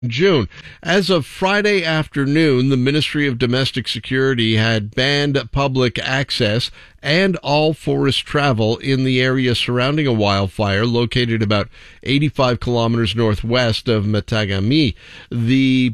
June. As of Friday afternoon, the Ministry of Domestic Security had banned public access and all forest travel in the area surrounding a wildfire located about 85 kilometers northwest of Matagami. The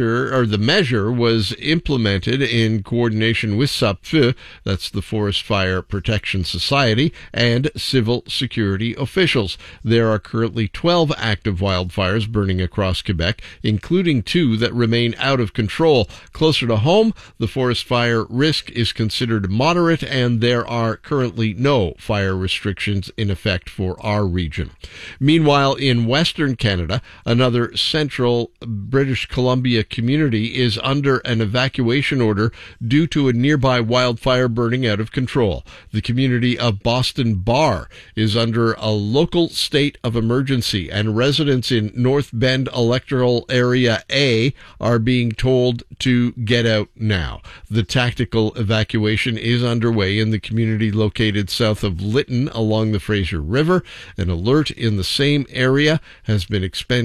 measure was implemented in coordination with SAPFE, that's the Forest Fire Protection Society, and civil security officials. There are currently 12 active wildfires burning across Quebec, including 2 that remain out of control. Closer to home, the forest fire risk is considered moderate, and there are currently no fire restrictions in effect for our region. Meanwhile, in Western Canada, another central British Columbia community is under an evacuation order due to a nearby wildfire burning out of control. The community of Boston Bar is under a local state of emergency, and residents in North Bend Electoral Area A are being told to get out now. The tactical evacuation is underway in the community located south of Lytton along the Fraser River. An alert in the same area has been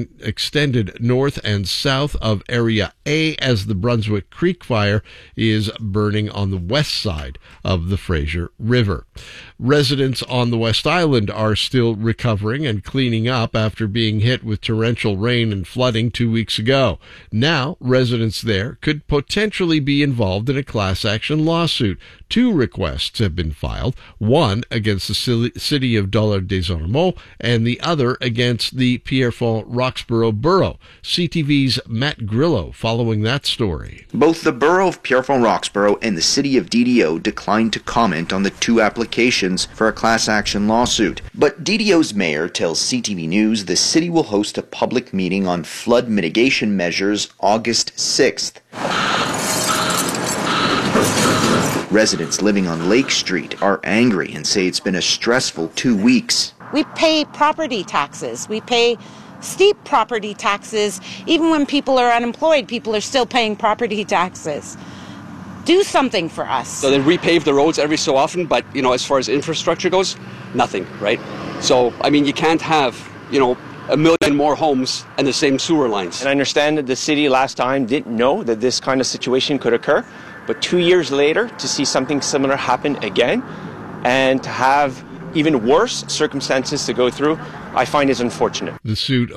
extended north and south of Area A as the Brunswick Creek fire is burning on the west side of the Fraser River. Residents on the West Island are still recovering and cleaning up after being hit with torrential rain and flooding 2 weeks ago. Now, residents there could potentially be involved in a class action lawsuit. 2 requests have been filed, one against the city of Dollard-des-Ormeaux and the other against the Pierrefonds-Roxborough Borough. CTV's Matt Grillo following that story. Both the Borough of Pierrefonds-Roxborough and the city of DDO declined to comment on the 2 applications for a class action lawsuit. But DDO's mayor tells CTV News the city will host a public meeting on flood mitigation measures August 6th. Residents living on Lake Street are angry and say it's been a stressful 2 weeks. We pay property taxes. We pay steep property taxes. Even when people are unemployed, people are still paying property taxes. Do something for us. So they repave the roads every so often, but, as far as infrastructure goes, nothing, right? So, you can't have, 1 million more homes and the same sewer lines. And I understand that the city last time didn't know that this kind of situation could occur, but 2 years later, to see something similar happen again and to have even worse circumstances to go through, I find is unfortunate. The suits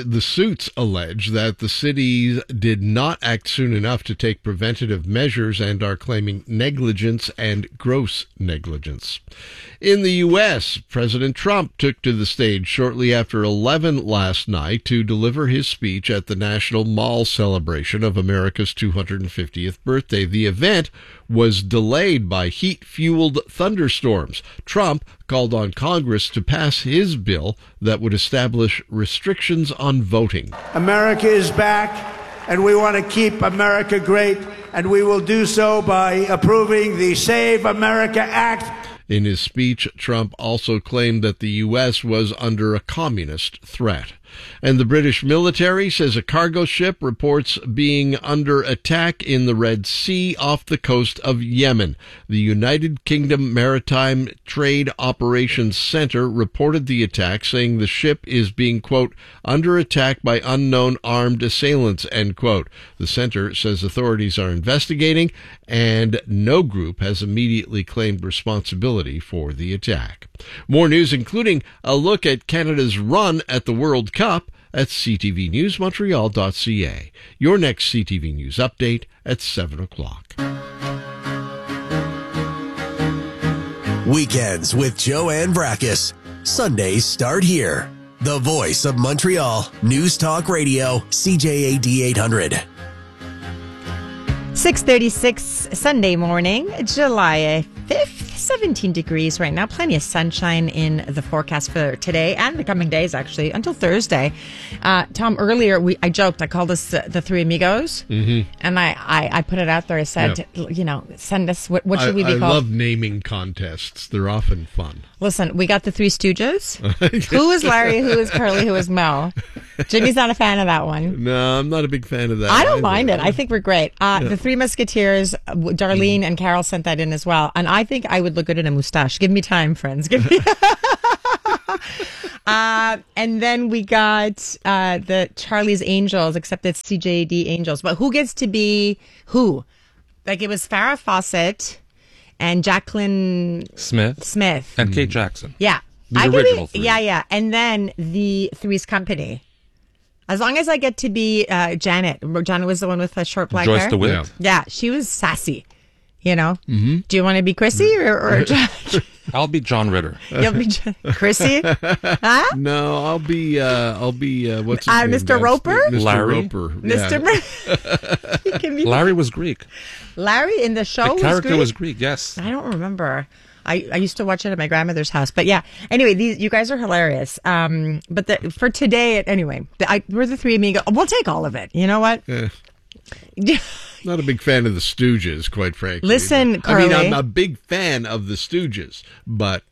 allege that the cities did not act soon enough to take preventative measures and are claiming negligence and gross negligence. In the U.S., President Trump took to the stage shortly after 11 last night to deliver his speech at the National Mall celebration of America's 250th birthday. The event was delayed by heat-fueled thunderstorms. Trump called on Congress to pass his bill that would establish restrictions on voting. America is back, and we want to keep America great, and we will do so by approving the Save America Act. In his speech, Trump also claimed that the U.S. was under a communist threat. And the British military says a cargo ship reports being under attack in the Red Sea off the coast of Yemen. The United Kingdom Maritime Trade Operations Center reported the attack, saying the ship is being, quote, under attack by unknown armed assailants, end quote. The center says authorities are investigating, and no group has immediately claimed responsibility for the attack. More news, including a look at Canada's run at the World Cup at ctvnewsmontreal.ca. Your next CTV News update at 7 o'clock. Weekends with Joanne Brakis. Sundays start here. The voice of Montreal. News Talk Radio, CJAD 800. 6:36 Sunday morning, July 5th. 17 degrees right now. Plenty of sunshine in the forecast for today and the coming days, actually, until Thursday. Tom, earlier I joked. I called us the Three Amigos, and I put it out there. I said, send us what should we be called? I love naming contests. They're often fun. Listen, we got the Three Stooges. Who is Larry? Who is Curly? Who is Moe? Jimmy's not a fan of that one. No, I'm not a big fan of that. I don't mind it. I think we're great. The Three Musketeers, Darlene and Carol sent that in as well. And I think I would look good in a moustache. Give me time, friends. Give me. And then we got the Charlie's Angels, except it's CJAD Angels. But who gets to be who? Like it was Farrah Fawcett and Jacqueline Smith. And Kate Jackson. Yeah. The original three. Yeah. And then the Three's Company. As long as I get to be Janet. Janet was the one with the short black hair. Joyce DeWitt. Yeah, she was sassy. You know? Mm-hmm. Do you want to be Chrissy or Jack? I'll be John Ritter. You'll be Chrissy? Huh? No, I'll be what's his name? Mr. Roper? Mr. Larry. Roper. Yeah. He can be Larry was Greek. Larry in the show The character was Greek, yes. I don't remember. I used to watch it at my grandmother's house. But yeah, anyway, you guys are hilarious. But for today, anyway, we're the three amigos. We'll take all of it. You know what? Not a big fan of the Stooges, quite frankly. Listen, Carly. I mean, I'm a big fan of the Stooges, but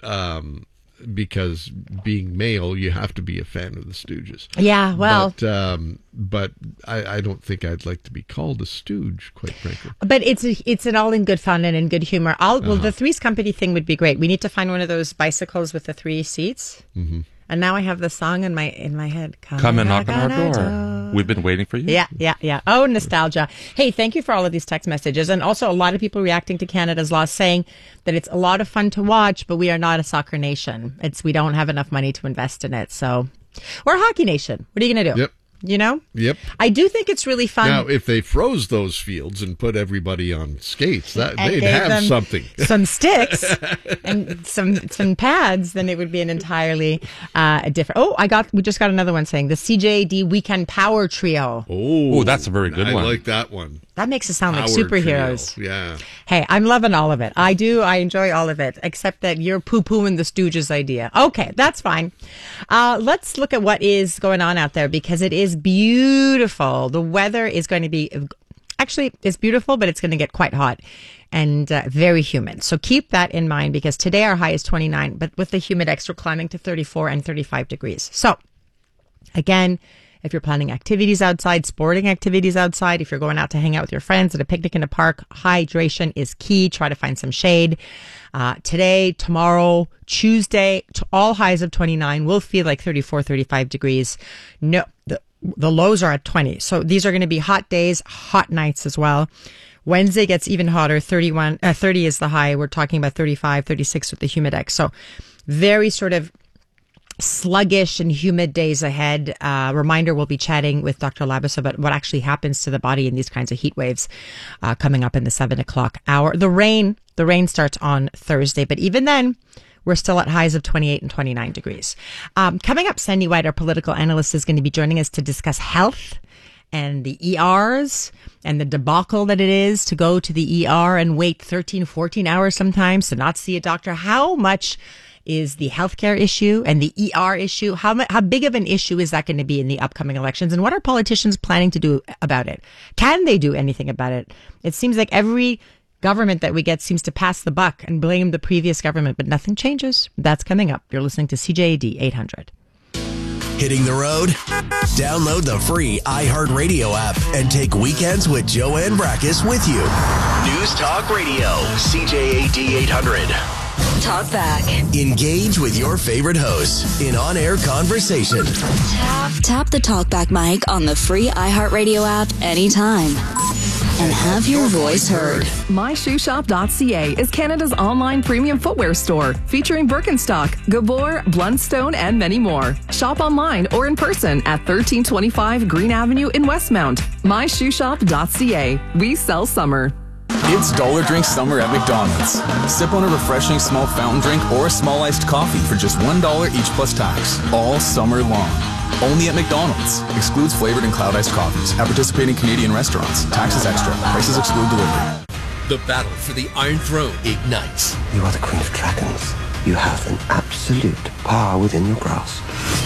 because being male, you have to be a fan of the Stooges. Yeah, well. But I don't think I'd like to be called a stooge, quite frankly. But it's an all in good fun and in good humor. Well, the Three's Company thing would be great. We need to find one of those bicycles with the 3 seats. Mm-hmm. And now I have the song in my head. Come and knock on our door. We've been waiting for you. Yeah. Oh, nostalgia. Hey, thank you for all of these text messages. And also a lot of people reacting to Canada's law saying that it's a lot of fun to watch, but we are not a soccer nation. We don't have enough money to invest in it. So we're a hockey nation. What are you going to do? Yep. You know? Yep. I do think it's really fun. Now, if they froze those fields and put everybody on skates, they'd have something. Some sticks and some pads, then it would be an entirely different. Oh, we just got another one saying the CJAD Weekend Power Trio. Oh, that's a very good one. I like that one. That makes it sound like Power superheroes. Trio. Yeah. Hey, I'm loving all of it. I do. I enjoy all of it, except that you're poo-pooing the Stooges idea. Okay, that's fine. Let's look at what is going on out there because it is beautiful. The weather is going to be, actually, it's beautiful, but it's going to get quite hot and very humid. So keep that in mind because today our high is 29, but with the Humidex, we're climbing to 34 and 35 degrees. So again, if you're planning activities outside, sporting activities outside, if you're going out to hang out with your friends at a picnic in a park, hydration is key. Try to find some shade. Today, tomorrow, Tuesday, all highs of 29 will feel like 34, 35 degrees. No, the lows are at 20. So these are going to be hot days, hot nights as well. Wednesday gets even hotter. 30 is the high. We're talking about 35, 36 with the Humidex. So very sort of sluggish and humid days ahead. Reminder, we'll be chatting with Dr. Labus about what actually happens to the body in these kinds of heat waves coming up in the 7 o'clock hour. The rain starts on Thursday, but even then, we're still at highs of 28 and 29 degrees. Coming up, Sandy White, our political analyst, is going to be joining us to discuss health and the ERs and the debacle that it is to go to the ER and wait 13, 14 hours sometimes to not see a doctor. How much is the healthcare issue and the ER issue? How big of an issue is that going to be in the upcoming elections? And what are politicians planning to do about it? Can they do anything about it? It seems like every government that we get seems to pass the buck and blame the previous government, but nothing changes. That's coming up. You're listening to CJAD 800. Hitting the road? Download the free iHeartRadio app and take Weekends with Joanne Brakis with you. News Talk Radio, CJAD 800. Talk back. Engage with your favorite hosts in on-air conversation. Tap the Talkback mic on the free iHeartRadio app anytime. And have your voice heard. MyShoeShop.ca is Canada's online premium footwear store, featuring Birkenstock, Gabor, Blundstone, and many more. Shop online or in person at 1325 Green Avenue in Westmount. MyShoeShop.ca. We sell summer. It's Dollar Drink Summer at McDonald's. Sip on a refreshing small fountain drink or a small iced coffee for just $1 each plus tax, all summer long. Only at McDonald's. Excludes flavored and cloud iced coffees. At participating Canadian restaurants. Taxes extra. Prices exclude delivery. The battle for the Iron Throne ignites. You are the Queen of Dragons. You have an absolute power within your grasp.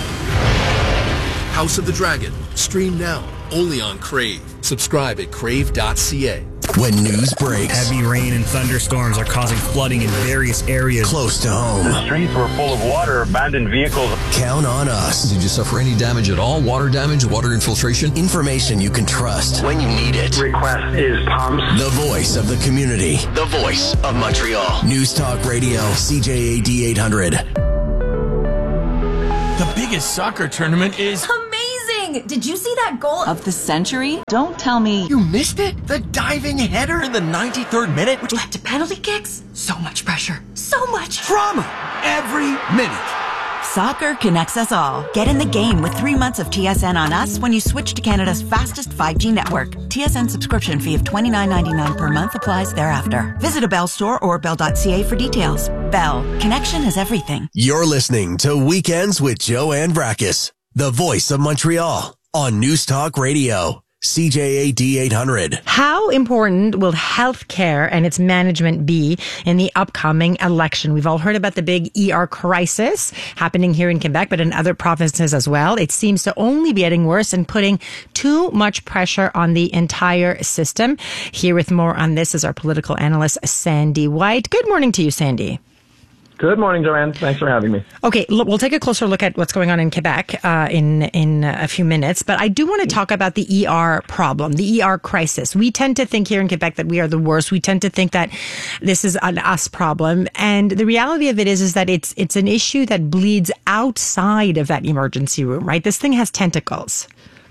House of the Dragon. Stream now. Only on Crave. Subscribe at crave.ca. When news breaks, heavy rain and thunderstorms are causing flooding in various areas close to home. The streets were full of water, abandoned vehicles. Count on us. Did you suffer any damage at all? Water damage, water infiltration? Information you can trust when you need it. Request is pumps. The voice of the community. The voice of Montreal. News Talk Radio, CJAD 800. The biggest soccer tournament is... Amazing! Did you see that goal of the century? Don't tell me... You missed it? The diving header in the 93rd minute? Which led to penalty kicks? So much pressure. So much drama every minute. Soccer connects us all. Get in the game with 3 months of TSN on us when you switch to Canada's fastest 5G network. TSN subscription fee of $29.99 per month applies thereafter. Visit a Bell store or bell.ca for details. Bell. Connection is everything. You're listening to Weekends with Joanne Brackus, the voice of Montreal, on News Talk Radio. CJAD 800. How important will healthcare and its management be in the upcoming election? We've all heard about the big ER crisis happening here in Quebec, but in other provinces as well. It seems to only be getting worse and putting too much pressure on the entire system. Here with more on this is our political analyst, Sandy White. Good morning to you, Sandy. Good morning, Joanne. Thanks for having me. Okay, we'll take a closer look at what's going on in Quebec in a few minutes, but I do want to talk about the ER problem, the ER crisis. We tend to think here in Quebec that we are the worst. We tend to think that this is an us problem, and the reality of it is that it's an issue that bleeds outside of that emergency room, right? This thing has tentacles.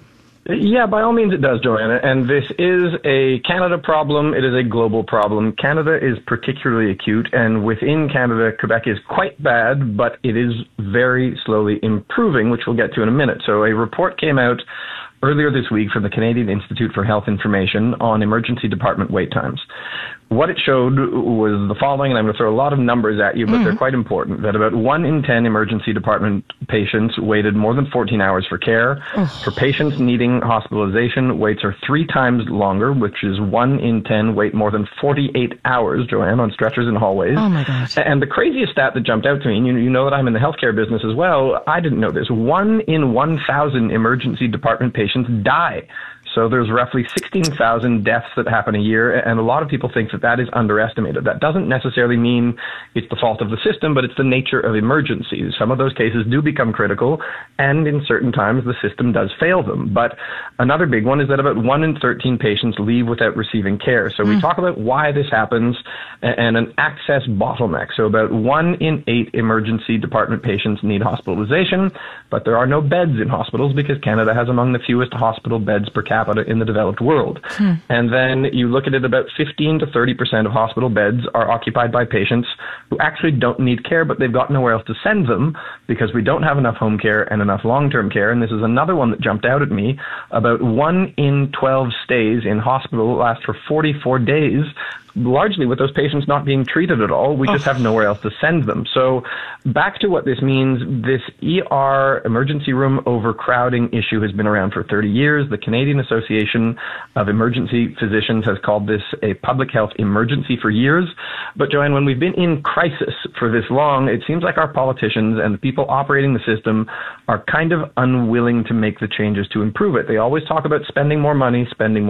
Yeah, by all means it does, Joanna. And this is a Canada problem. It is a global problem. Canada is particularly acute, and within Canada, Quebec is quite bad, but it is very slowly improving, which we'll get to in a minute. So a report came out earlier this week from the Canadian Institute for Health Information on emergency department wait times. What it showed was the following, and I'm going to throw a lot of numbers at you, but they're quite important, that about 1 in 10 emergency department patients waited more than 14 hours for care. For patients needing hospitalization, waits are 3 times longer, which is 1 in 10 wait more than 48 hours, Joanne, on stretchers and hallways. Oh, my gosh. And the craziest stat that jumped out to me, and you know that I'm in the healthcare business as well, I didn't know this, 1 in 1,000 emergency department patients die. So there's roughly 16,000 deaths that happen a year, and a lot of people think that that is underestimated. That doesn't necessarily mean it's the fault of the system, but it's the nature of emergencies. Some of those cases do become critical, and in certain times the system does fail them. But another big one is that about 1 in 13 patients leave without receiving care. So we talk about why this happens and an access bottleneck. So about 1 in 8 emergency department patients need hospitalization, but there are no beds in hospitals because Canada has among the fewest hospital beds per capita in the developed world. And then you look at it, about 15 to 30% of hospital beds are occupied by patients who actually don't need care, but they've got nowhere else to send them because we don't have enough home care and enough long-term care. And this is another one that jumped out at me. About 1 in 12 stays in hospital last for 44 days, largely with those patients not being treated at all. We just have nowhere else to send them. So back to what this means, this ER emergency room overcrowding issue has been around for 30 years. The Canadian Association of Emergency Physicians has called this a public health emergency for years. But Joanne, when we've been in crisis for this long, it seems like our politicians and the people operating the system are kind of unwilling to make the changes to improve it. They always talk about spending more money,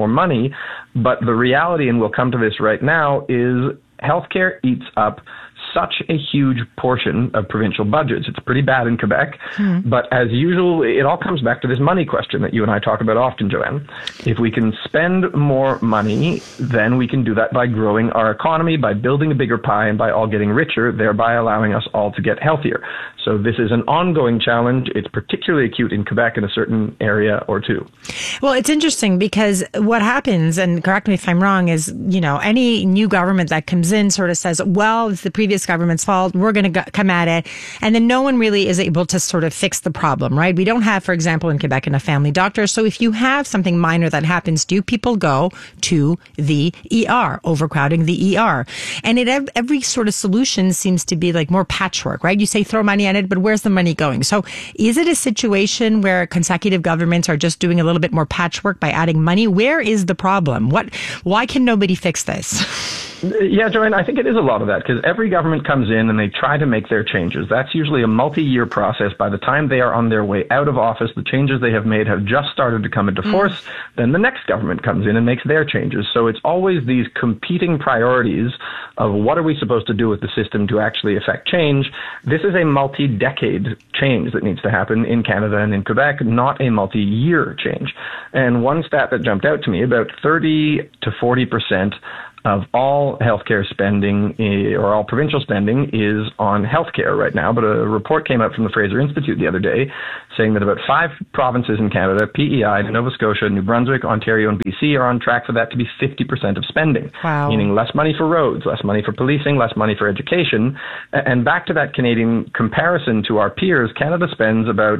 but the reality, and we'll come to this right now, is healthcare eats up such a huge portion of provincial budgets. It's pretty bad in Quebec, but as usual, it all comes back to this money question that you and I talk about often, Joanne. If we can spend more money, then we can do that by growing our economy, by building a bigger pie, and by all getting richer, thereby allowing us all to get healthier. So this is an ongoing challenge. It's particularly acute in Quebec in a certain area or two. Well, it's interesting because what happens, and correct me if I'm wrong, is, you know, any new government that comes in sort of says, well, it's the previous government's fault, we're going to come at it. And then no one really is able to sort of fix the problem, right? We don't have, for example, in Quebec, a family doctor. So if you have something minor that happens, do people go to the ER, overcrowding the ER? And every sort of solution seems to be like more patchwork, right? You say throw money at it, but where's the money going? So is it a situation where consecutive governments are just doing a little bit more patchwork by adding money? Where is the problem? Why can nobody fix this? Yeah, Joanne, I think it is a lot of that because every government comes in and they try to make their changes. That's usually a multi-year process. By the time they are on their way out of office, the changes they have made have just started to come into force. Then the next government comes in and makes their changes. So it's always these competing priorities of what are we supposed to do with the system to actually affect change. This is a multi-decade change that needs to happen in Canada and in Quebec, not a multi-year change. And one stat that jumped out to me, about 30 to 40% of all healthcare spending, or all provincial spending, is on healthcare right now. But a report came out from the Fraser Institute the other day saying that about 5 provinces in Canada, PEI, Nova Scotia, New Brunswick, Ontario, and BC, are on track for that to be 50% of spending. Wow. Meaning less money for roads, less money for policing, less money for education. And back to that Canadian comparison to our peers, Canada spends about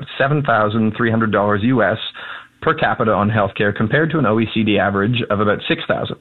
$7,300 US per capita on healthcare compared to an OECD average of about $6,000.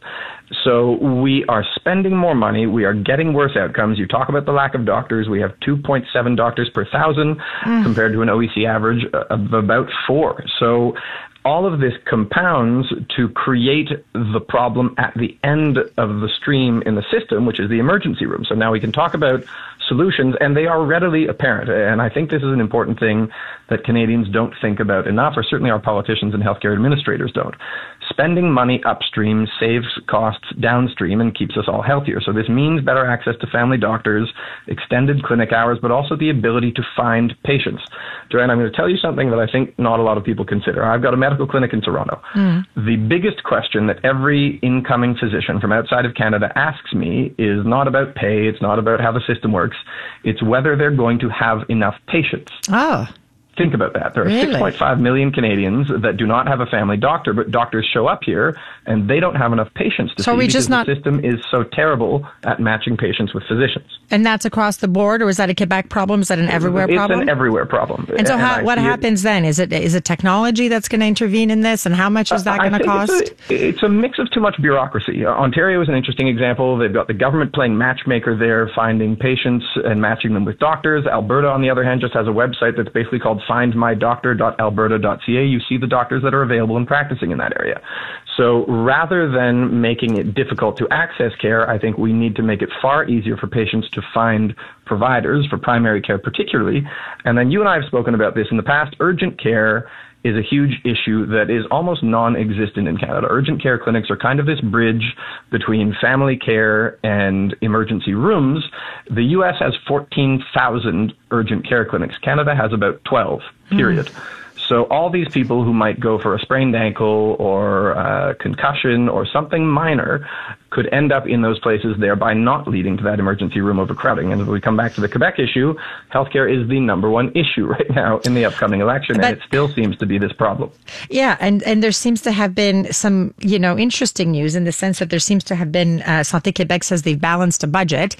So we are spending more money. We are getting worse outcomes. You talk about the lack of doctors. We have 2.7 doctors per 1,000 compared to an OECD average of about 4. So all of this compounds to create the problem at the end of the stream in the system, which is the emergency room. So now we can talk about solutions, and they are readily apparent. And I think this is an important thing that Canadians don't think about enough, or certainly our politicians and healthcare administrators don't. Spending money upstream saves costs downstream and keeps us all healthier. So this means better access to family doctors, extended clinic hours, but also the ability to find patients. Joanne, I'm going to tell you something that I think not a lot of people consider. I've got a medical clinic in Toronto. The biggest question that every incoming physician from outside of Canada asks me is not about pay, it's not about how the system works, it's whether they're going to have enough patients. Oh. Think about that. There are Really? 6.5 million Canadians that do not have a family doctor, but doctors show up here and they don't have enough patients to So see are we because just not- the system is so terrible at matching patients with physicians. And that's across the board, or is that a Quebec problem? Is that an everywhere problem? It's an everywhere problem. And so what I see it- happens then? Is it technology that's going to intervene in this? And how much is that I going to think cost? It's a mix of too much bureaucracy. Ontario is an interesting example. They've got the government playing matchmaker there, finding patients and matching them with doctors. Alberta, on the other hand, just has a website that's basically called findmydoctor.alberta.ca. You see the doctors that are available and practicing in that area. So rather than making it difficult to access care, I think we need to make it far easier for patients to find providers, for primary care particularly. And then you and I have spoken about this in the past. Urgent care is a huge issue that is almost non-existent in Canada. Urgent care clinics are kind of this bridge between family care and emergency rooms. The U.S. has 14,000 urgent care clinics. Canada has about 12, period. So all these people who might go for a sprained ankle or a concussion or something minor could end up in those places, thereby not leading to that emergency room overcrowding. And if we come back to the Quebec issue, healthcare is the number one issue right now in the upcoming election, and it still seems to be this problem. Yeah, and there seems to have been some, interesting news in the sense that there seems to have been, Santé Québec says they've balanced a budget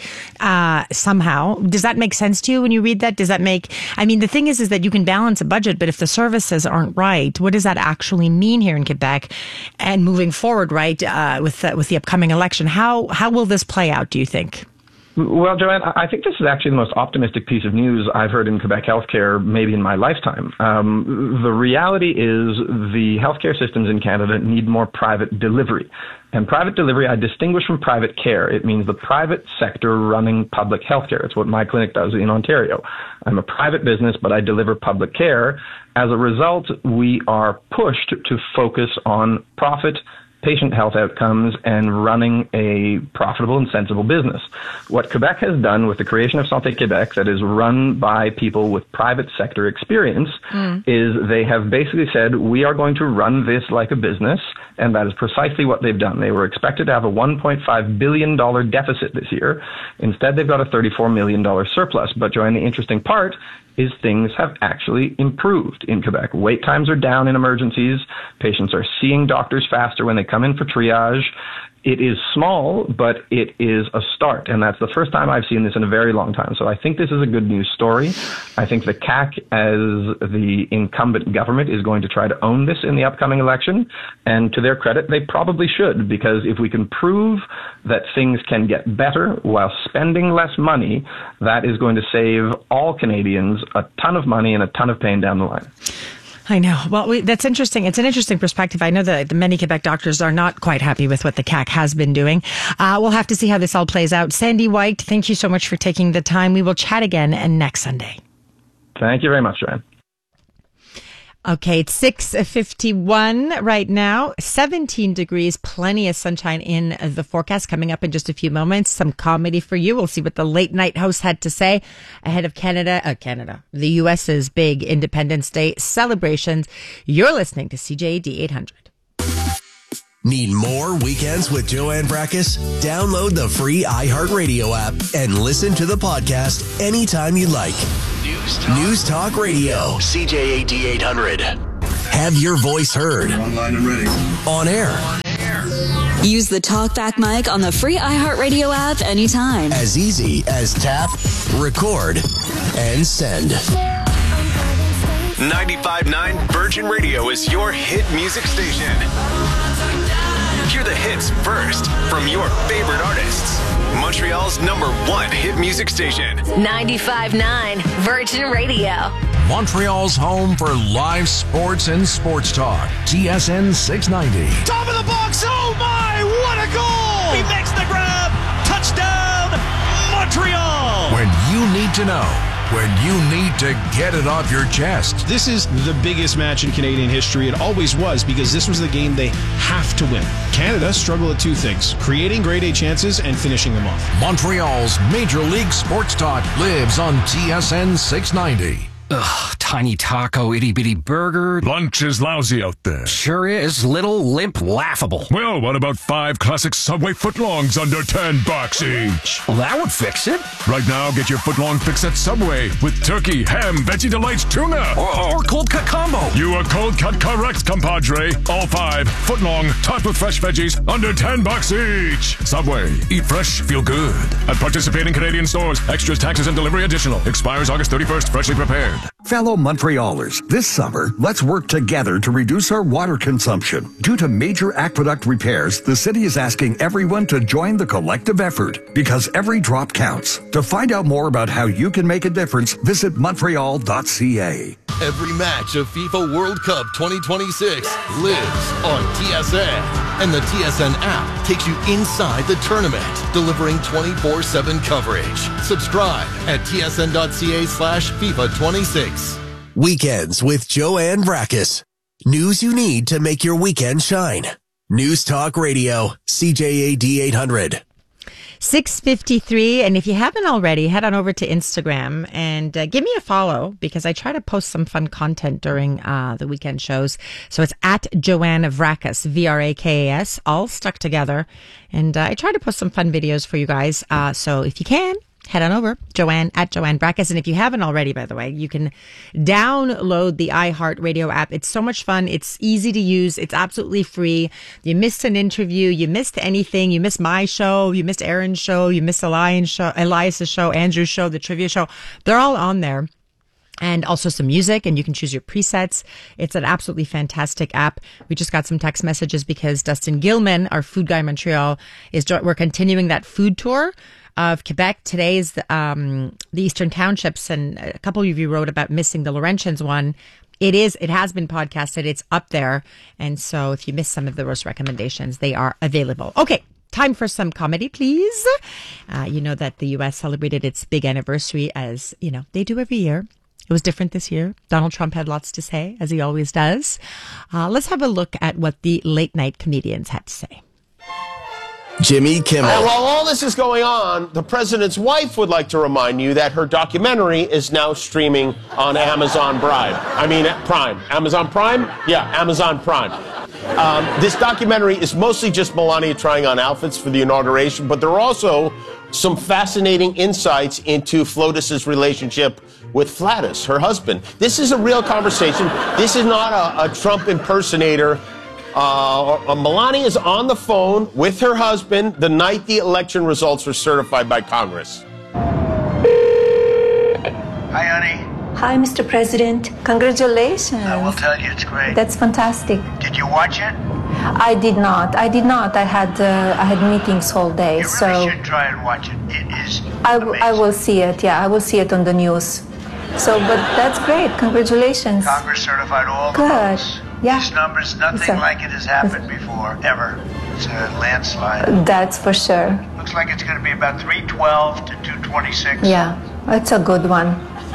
somehow. Does that make sense to you when you read that? Does that make, the thing is that you can balance a budget, but if the services aren't right, what does that actually mean here in Quebec and moving forward, right, with the upcoming election? How will this play out, do you think? Well, Joanne, I think this is actually the most optimistic piece of news I've heard in Quebec healthcare maybe in my lifetime. The reality is the healthcare systems in Canada need more private delivery. And private delivery, I distinguish from private care. It means the private sector running public healthcare. It's what my clinic does in Ontario. I'm a private business, but I deliver public care. As a result, we are pushed to focus on profit, patient health outcomes, and running a profitable and sensible business. What Quebec has done with the creation of Santé Québec, that is run by people with private sector experience, is they have basically said, we are going to run this like a business, and that is precisely what they've done. They were expected to have a $1.5 billion deficit this year. Instead, they've got a $34 million surplus. But, Joanne, the interesting part is things have actually improved in Quebec. Wait times are down in emergencies. Patients are seeing doctors faster when they come in for triage. It is small, but it is a start. And that's the first time I've seen this in a very long time. So I think this is a good news story. I think the CAQ, as the incumbent government, is going to try to own this in the upcoming election. And to their credit, they probably should, because if we can prove that things can get better while spending less money, that is going to save all Canadians a ton of money and a ton of pain down the line. I know. Well, that's interesting. It's an interesting perspective. I know that the many Quebec doctors are not quite happy with what the CAQ has been doing. We'll have to see how this all plays out. Sandy White, thank you so much for taking the time. We will chat again next Sunday. Thank you very much, Joanne. Okay, it's 6:51 right now, 17 degrees, plenty of sunshine in the forecast. Coming up in just a few moments, some comedy for you. We'll see what the late night host had to say ahead of the U.S.'s big Independence Day celebrations. You're listening to CJAD 800. Need more Weekends with Joanne Brackus? Download the free iHeartRadio app and listen to the podcast anytime you like. News Talk Radio. CJAD 800. Have your voice heard. Online and ready. On air. Use the TalkBack mic on the free iHeartRadio app anytime. As easy as tap, record, and send. 95.9 Virgin Radio is your hit music station. Hear the hits first from your favorite artists. Montreal's #1 hit music station. 95.9 Virgin Radio. Montreal's home for live sports and sports talk. TSN 690. Top of the box. Oh my, what a goal! He makes the grab. Touchdown, Montreal. When you need to know. When you need to get it off your chest. This is the biggest match in Canadian history. It always was, because this was the game they have to win. Canada struggle at two things: creating grade A chances and finishing them off. Montreal's Major League Sports Talk lives on TSN 690. Ugh, tiny taco, itty-bitty burger. Lunch is lousy out there. Sure is. Little, limp, laughable. Well, what about 5 classic Subway footlongs under $10 each? Well, that would fix it. Right now, get your footlong fix at Subway with turkey, ham, Veggie Delights, tuna. Or cold cut combo. You are cold cut correct, compadre. All 5 footlong, topped with fresh veggies, under $10 each. Subway. Eat fresh, feel good. At participating Canadian stores. Extras, taxes, and delivery additional. Expires August 31st. Freshly prepared. Fellow Montrealers, this summer, let's work together to reduce our water consumption. Due to major aqueduct repairs, the city is asking everyone to join the collective effort, because every drop counts. To find out more about how you can make a difference, visit Montreal.ca. Every match of FIFA World Cup 2026 lives on TSN. And the TSN app takes you inside the tournament, delivering 24/7 coverage. Subscribe at tsn.ca/FIFA26. Weekends with Joanne Brackus. News you need to make your weekend shine. News Talk Radio, CJAD 800. 6:53, and if you haven't already, head on over to Instagram and give me a follow, because I try to post some fun content during the weekend shows. So it's at Joanne Vrackas, Vrakas, all stuck together, and I try to post some fun videos for you guys. So if you can, head on over, Joanne Brackas. And if you haven't already, by the way, you can download the iHeartRadio app. It's so much fun. It's easy to use. It's absolutely free. You missed an interview, you missed anything, you missed my show, you missed Aaron's show, you missed Elias's show, Andrew's show, the trivia show. They're all on there. And also some music, and you can choose your presets. It's an absolutely fantastic app. We just got some text messages because Dustin Gilman, our food guy in Montreal, we're continuing that food tour of Quebec. Today is the Eastern Townships, and a couple of you wrote about missing the Laurentians one. It has been podcasted. It's up there. And so if you missed some of those recommendations, they are available. Okay. Time for some comedy, please. You know that the U.S. celebrated its big anniversary, as, you know, they do every year. It was different this year. Donald Trump had lots to say, as he always does. Let's have a look at what the late night comedians had to say. Jimmy Kimmel. And while all this is going on, the president's wife would like to remind you that her documentary is now streaming on Amazon Prime. Amazon Prime? Yeah, Amazon Prime. This documentary is mostly just Melania trying on outfits for the inauguration, but there are also some fascinating insights into Flotus's relationship with Flatus, her husband. This is a real conversation. This is not a Trump impersonator. Melania is on the phone with her husband the night the election results were certified by Congress. Hi, honey. Hi, Mr. President. Congratulations. I will tell you, it's great. That's fantastic. Did you watch it? I did not. I had meetings all day. You really should try and watch it. It is amazing. I will see it. Yeah, I will see it on the news. So, but that's great. Congratulations. Congress certified all the votes. Yeah. These numbers, nothing like it has happened before, ever. It's a landslide. That's for sure. Looks like it's going to be about 312 to 226. Yeah, it's a good one.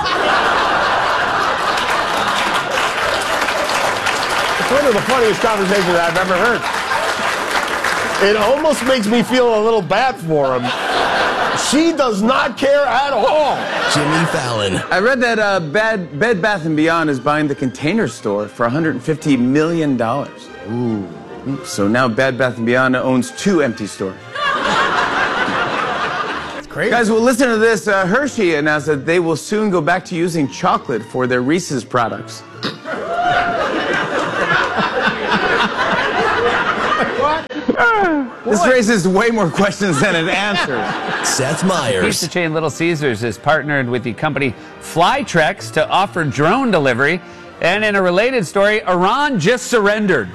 It's one of the funniest conversations I've ever heard. It almost makes me feel a little bad for him. She does not care at all. Jimmy Fallon. I read that Bed Bath & Beyond is buying the Container Store for $150 million. Ooh. So now Bed Bath & Beyond owns 2 empty stores. Great. Guys, well, listen to this. Hershey announced that they will soon go back to using chocolate for their Reese's products. This raises way more questions than it answers. Seth Meyers. Pizza chain Little Caesars has partnered with the company Flytrex to offer drone delivery. And in a related story, Iran just surrendered.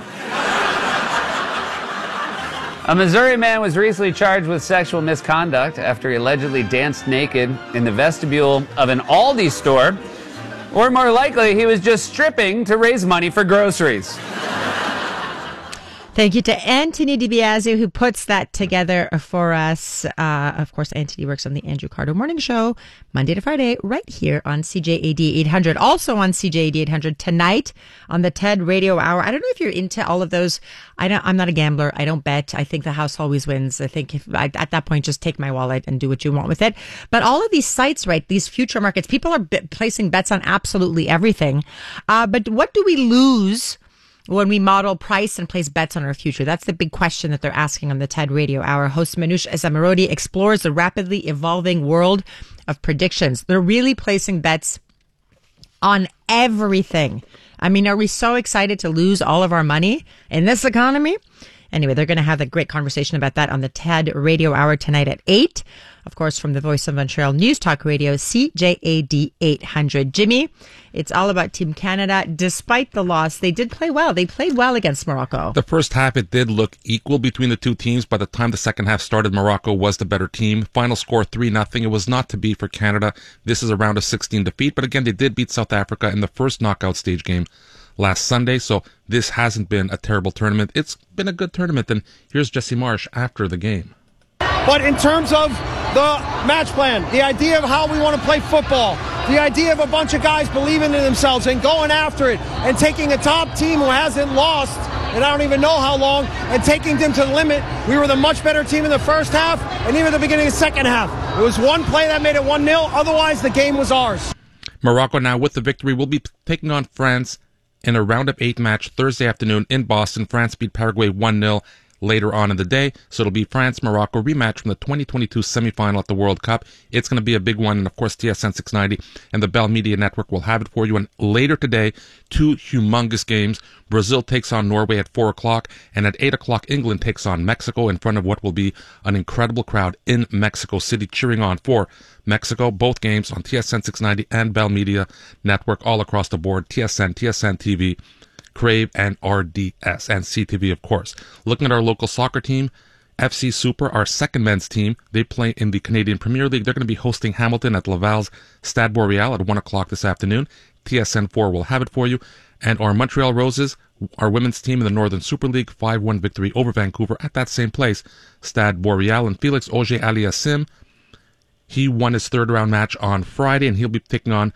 A Missouri man was recently charged with sexual misconduct after he allegedly danced naked in the vestibule of an Aldi store. Or more likely, he was just stripping to raise money for groceries. Thank you to Anthony DiBiase, who puts that together for us. Of course, Anthony works on the Andrew Carter Morning Show, Monday to Friday, right here on CJAD 800. Also on CJAD 800 tonight on the TED Radio Hour. I don't know if you're into all of those. I'm not a gambler. I don't bet. I think the house always wins. I think at that point, just take my wallet and do what you want with it. But all of these sites, right, these future markets, people are placing bets on absolutely everything. But what do we lose when we model price and place bets on our future? That's the big question that they're asking on the TED Radio Hour. Host Manoush Zamarodi explores the rapidly evolving world of predictions. They're really placing bets on everything. I mean, are we so excited to lose all of our money in this economy? Anyway, they're going to have a great conversation about that on the TED Radio Hour tonight at 8. Of course, from the Voice of Montreal News Talk Radio, CJAD 800. Jimmy, it's all about Team Canada. Despite the loss, they did play well. They played well against Morocco. The first half, it did look equal between the two teams. By the time the second half started, Morocco was the better team. Final score 3-0. It was not to be for Canada. This is a round of 16 defeat. But again, they did beat South Africa in the first knockout stage game last Sunday. So this hasn't been a terrible tournament. It's been a good tournament. And here's Jesse Marsh after the game. But in terms of the match plan, the idea of how we want to play football, the idea of a bunch of guys believing in themselves and going after it and taking a top team who hasn't lost, and I don't even know how long, and taking them to the limit. We were the much better team in the first half and even the beginning of the second half. It was one play that made it 1-0. Otherwise, the game was ours. Morocco now with the victory will be taking on France in a round of 8 match Thursday afternoon in Boston. France beat Paraguay 1-0. Later on in the day. So it'll be France-Morocco rematch from the 2022 semifinal at the World Cup. It's going to be a big one. And of course, TSN 690 and the Bell Media Network will have it for you. And later today, 2 humongous games. Brazil takes on Norway at 4 o'clock. And at 8 o'clock, England takes on Mexico in front of what will be an incredible crowd in Mexico City cheering on for Mexico. Both games on TSN 690 and Bell Media Network all across the board. TSN, TSN TV, Crave, and RDS, and CTV, of course. Looking at our local soccer team, FC Super, our second men's team, they play in the Canadian Premier League. They're going to be hosting Hamilton at Laval's Stade Boreal at 1 o'clock this afternoon. TSN 4 will have it for you. And our Montreal Roses, our women's team in the Northern Super League, 5-1 victory over Vancouver at that same place, Stade Boreal. And Felix Auger-Aliassime, he won his third round match on Friday, and he'll be playing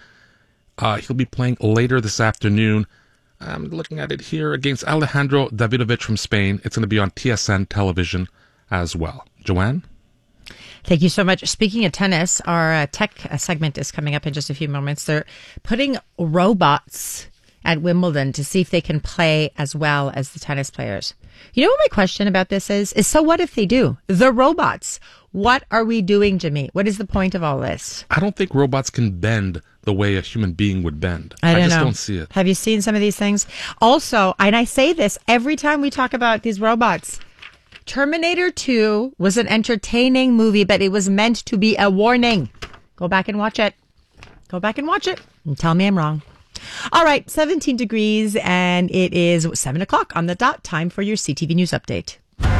later this afternoon. I'm looking at it here against Alejandro Davidovich from Spain. It's going to be on TSN television as well. Joanne? Thank you so much. Speaking of tennis, our tech segment is coming up in just a few moments. They're putting robots at Wimbledon to see if they can play as well as the tennis players. You know what my question about this is so what if they do? The robots. What are we doing, Jimmy? What is the point of all this? I don't think robots can bend the way a human being would bend. I just don't see it. Have you seen some of these things? Also, and I say this every time we talk about these robots, Terminator 2 was an entertaining movie, but it was meant to be a warning. Go back and watch it. Go back and watch it and tell me I'm wrong. All right, 17 degrees, and it is 7 o'clock on the dot. Time for your CTV News Update.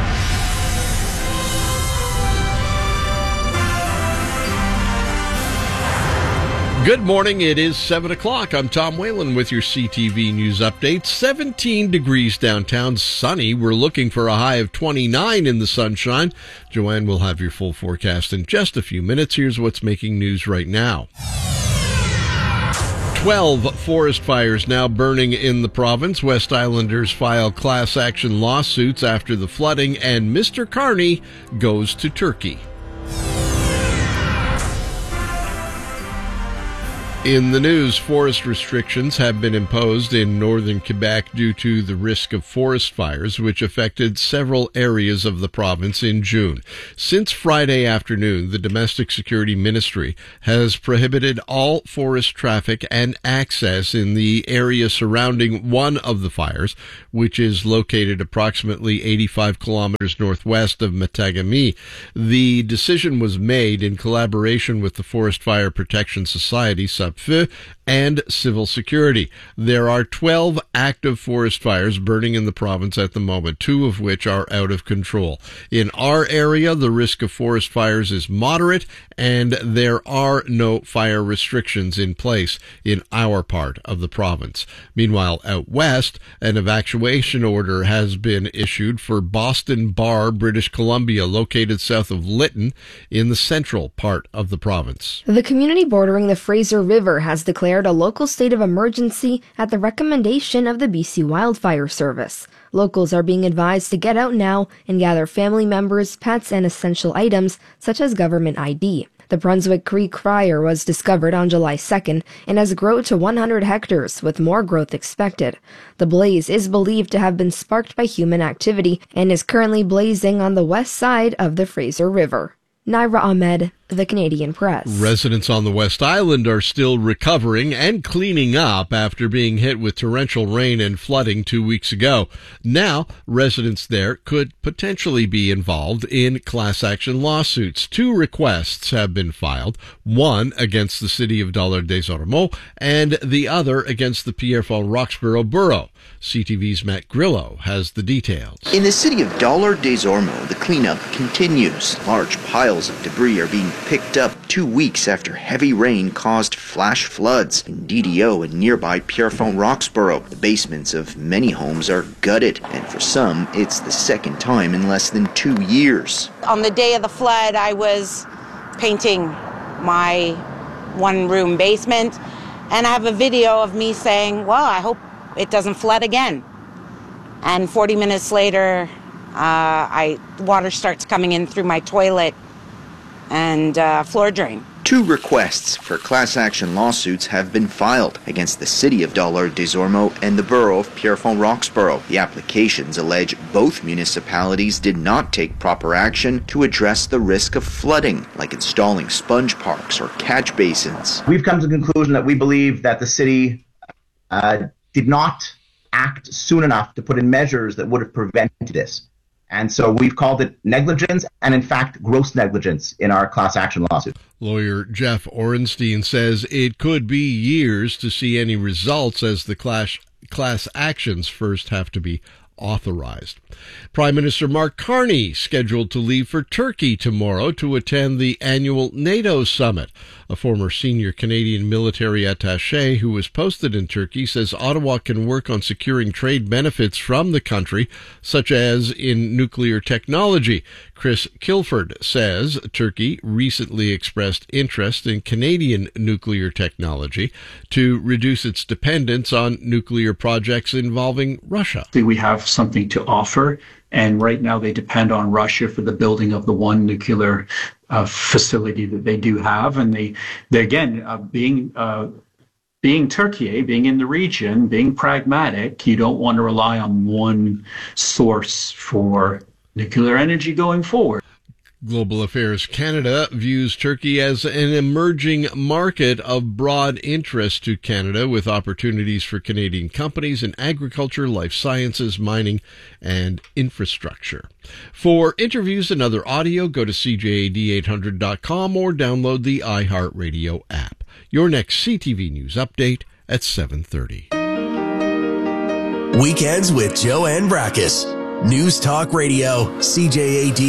Good morning. It is 7 o'clock. I'm Tom Whalen with your CTV News Update. 17 degrees downtown, sunny. We're looking for a high of 29 in the sunshine. Joanne will have your full forecast in just a few minutes. Here's what's making news right now. 12 forest fires now burning in the province. West Islanders file class action lawsuits after the flooding, and Mr. Carney goes to Turkey. In the news, forest restrictions have been imposed in northern Quebec due to the risk of forest fires, which affected several areas of the province in June. Since Friday afternoon, the Domestic Security Ministry has prohibited all forest traffic and access in the area surrounding one of the fires, which is located approximately 85 kilometers northwest of Matagami. The decision was made in collaboration with the Forest Fire Protection Society, SUPFE, and civil security. There are 12 active forest fires burning in the province at the moment, 2 of which are out of control. In our area, the risk of forest fires is moderate, and there are no fire restrictions in place in our part of the province. Meanwhile, out west, an evacuation order has been issued for Boston Bar, British Columbia, located south of Lytton in the central part of the province. The community bordering the Fraser River has declared a local state of emergency at the recommendation of the BC Wildfire Service. Locals are being advised to get out now and gather family members, pets, and essential items such as government ID. The Brunswick Creek fire was discovered on July 2nd and has grown to 100 hectares, with more growth expected. The blaze is believed to have been sparked by human activity and is currently blazing on the west side of the Fraser River. Naira Ahmed, The Canadian Press. Residents on the West Island are still recovering and cleaning up after being hit with torrential rain and flooding 2 weeks ago. Now, residents there could potentially be involved in class action lawsuits. 2 requests have been filed, one against the city of Dollard-des-Ormeaux and the other against the Pierrefonds-Roxborough Borough. CTV's Matt Grillo has the details. In the city of Dollard-des-Ormeaux, the cleanup continues. Large piles of debris are being picked up 2 weeks after heavy rain caused flash floods in DDO and nearby Pierrefonds-Roxborough. The basements of many homes are gutted, and for some, it's the second time in less than 2 years. On the day of the flood, I was painting my one-room basement, and I have a video of me saying, well, I hope it doesn't flood again. And 40 minutes later, water starts coming in through my toilet and floor drain. 2 requests for class action lawsuits have been filed against the city of Dollard-des-Ormeaux and the borough of Pierrefonds-Roxborough. The applications allege both municipalities did not take proper action to address the risk of flooding, like installing sponge parks or catch basins. We've come to the conclusion that we believe that the city did not act soon enough to put in measures that would have prevented this. And so we've called it negligence and, in fact, gross negligence in our class action lawsuit. Lawyer Jeff Orenstein says it could be years to see any results as the class actions first have to be authorized. Prime Minister Mark Carney scheduled to leave for Turkey tomorrow to attend the annual NATO summit. A former senior Canadian military attaché who was posted in Turkey says Ottawa can work on securing trade benefits from the country, such as in nuclear technology. Chris Kilford says Turkey recently expressed interest in Canadian nuclear technology to reduce its dependence on nuclear projects involving Russia. We have something to offer, and right now they depend on Russia for the building of the one nuclear facility that they do have, and they again being Turkey, being in the region, being pragmatic, you don't want to rely on one source for nuclear energy going forward. Global Affairs Canada views Turkey as an emerging market of broad interest to Canada, with opportunities for Canadian companies in agriculture, life sciences, mining, and infrastructure. For interviews and other audio, go to CJAD800.com or download the iHeartRadio app. Your next CTV News update at 7:30. Weekends with Joanne Brakis. News Talk Radio, CJAD